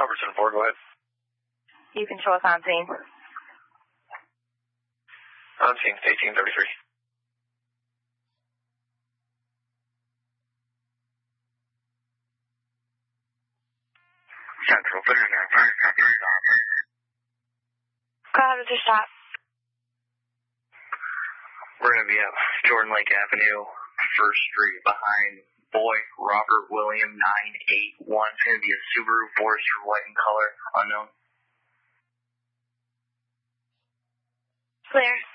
Robertson 4, go ahead. You can show us on scene. On scene, 1833. Central 39, copy. How does your stop? We're going to be at Jordan Lake Avenue, 1st Street, behind Boy Robert William 981. It's going to be a Subaru Forester, white in color, unknown. Clear.